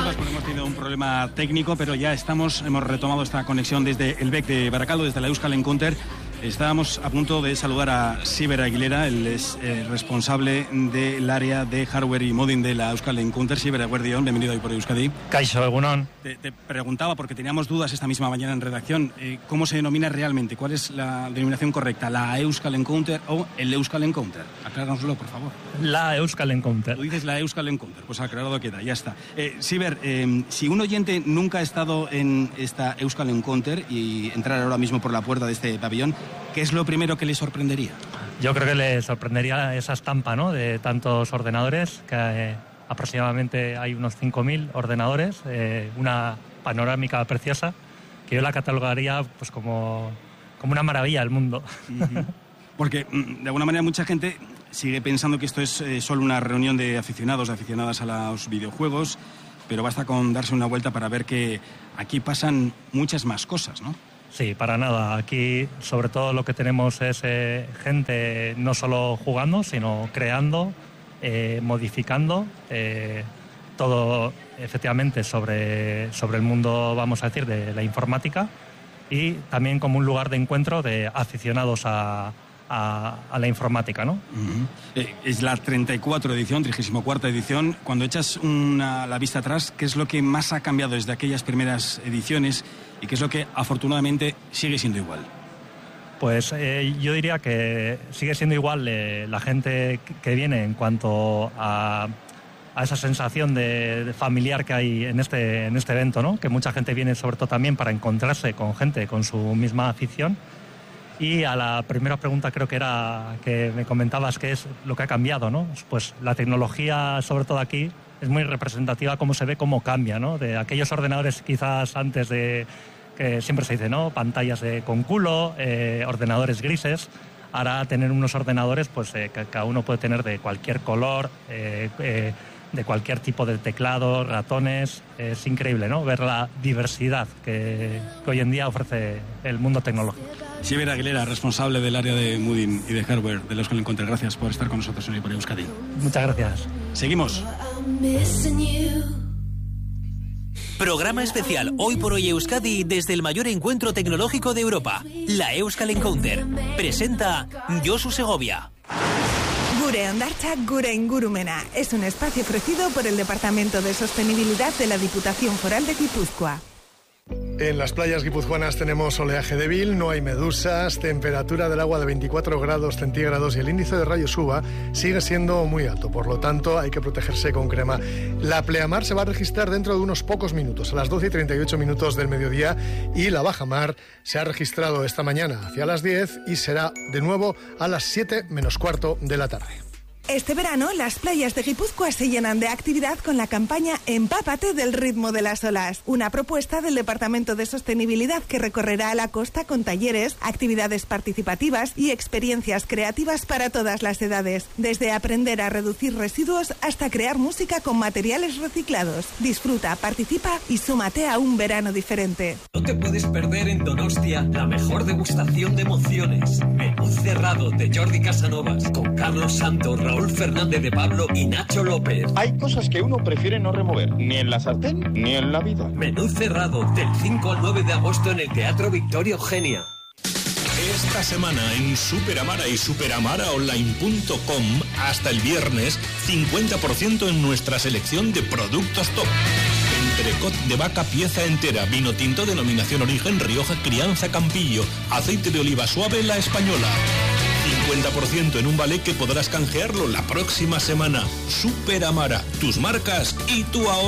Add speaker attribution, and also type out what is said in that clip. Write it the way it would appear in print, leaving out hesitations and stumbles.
Speaker 1: minutos porque hemos tenido un problema técnico, pero ya hemos retomado esta conexión desde el BEC de Baracaldo, desde la Euskal Encounter. Estábamos a punto de saludar a Xiber Aguilera, él es responsable del área de hardware y modding de la Euskal Encounter. Xiber, eguerdion, bienvenido hoy por Euskadi.
Speaker 2: Kaixo, egunon.
Speaker 1: Te preguntaba, porque teníamos dudas esta misma mañana en redacción, ¿cómo se denomina realmente? ¿Cuál es la denominación correcta? ¿La Euskal Encounter o el Euskal Encounter? Acláranoslo, por favor.
Speaker 2: La Euskal Encounter.
Speaker 1: Tú dices la Euskal Encounter, pues aclarado queda, ya está. Xiber, si un oyente nunca ha estado en esta Euskal Encounter y entrar ahora mismo por la puerta de este pabellón, ¿qué es lo primero que le sorprendería?
Speaker 2: Yo creo que le sorprendería esa estampa, ¿no?, de tantos ordenadores, que aproximadamente hay unos 5.000 ordenadores, una panorámica preciosa, que yo la catalogaría pues como una maravilla del mundo.
Speaker 1: Porque, de alguna manera, mucha gente sigue pensando que esto es solo una reunión de aficionados, de aficionadas a los videojuegos, pero basta con darse una vuelta para ver que aquí pasan muchas más cosas, ¿no?
Speaker 2: Sí, para nada. Aquí, sobre todo, lo que tenemos es gente no solo jugando, sino creando, modificando, todo efectivamente sobre el mundo, vamos a decir, de la informática, y también como un lugar de encuentro de aficionados a la informática, ¿no?
Speaker 1: Es la 34ª edición. Cuando echas la vista atrás, ¿qué es lo que más ha cambiado desde aquellas primeras ediciones y qué es lo que afortunadamente sigue siendo igual?
Speaker 2: Pues yo diría que sigue siendo igual la gente que viene en cuanto a esa sensación de familiar que hay en este evento, ¿no? Que mucha gente viene sobre todo también para encontrarse con gente con su misma afición. Y a la primera pregunta, creo que era que me comentabas qué es lo que ha cambiado, ¿no? Pues la tecnología, sobre todo aquí, es muy representativa, cómo se ve, cómo cambia, ¿no? De aquellos ordenadores quizás antes de, que siempre se dice, ¿no?, pantallas con culo, ordenadores grises. Ahora tener unos ordenadores pues que cada uno puede tener de cualquier color, de cualquier tipo de teclado, ratones. Es increíble, ¿no?, ver la diversidad que hoy en día ofrece el mundo tecnológico.
Speaker 1: Xiber Aguilera, responsable del área de modding y de hardware de la Euskal Encounter. Gracias por estar con nosotros hoy por Euskadi.
Speaker 2: Muchas gracias.
Speaker 1: Seguimos.
Speaker 3: Programa especial Hoy por Hoy Euskadi desde el mayor encuentro tecnológico de Europa, la Euskal Encounter. Presenta Josu Segovia.
Speaker 4: Gure Hondartza, Gure Ingurumena es un espacio ofrecido por el Departamento de Sostenibilidad de la Diputación Foral de Guipúzcoa.
Speaker 5: En las playas guipuzcoanas tenemos oleaje débil, no hay medusas, temperatura del agua de 24 grados centígrados y el índice de rayos UVA sigue siendo muy alto, por lo tanto hay que protegerse con crema. La pleamar se va a registrar dentro de unos pocos minutos, a las 12:38 del mediodía, y la bajamar se ha registrado esta mañana hacia las 10 y será de nuevo a las 7 menos cuarto de la tarde.
Speaker 4: Este verano, las playas de Guipúzcoa se llenan de actividad con la campaña Empápate del ritmo de las olas, una propuesta del Departamento de Sostenibilidad que recorrerá la costa con talleres, actividades participativas y experiencias creativas para todas las edades, desde aprender a reducir residuos hasta crear música con materiales reciclados. Disfruta, participa y súmate a un verano diferente.
Speaker 6: No te puedes perder en Donostia la mejor degustación de emociones. Menú cerrado de Jordi Casanovas con Carlos Santos, Raúl Fernández de Pablo y Nacho López.
Speaker 7: Hay cosas que uno prefiere no remover, ni en la sartén ni en la vida.
Speaker 6: Menú cerrado del 5 al 9 de agosto en el Teatro Victoria Eugenia.
Speaker 8: Esta semana en Superamara y superamaraonline.com hasta el viernes 50% en nuestra selección de productos top. Entrecot de vaca pieza entera, vino tinto denominación origen Rioja Crianza Campillo, aceite de oliva suave La Española. 50% en un ballet que podrás canjearlo la próxima semana. Superamara, tus marcas y tu ahorro.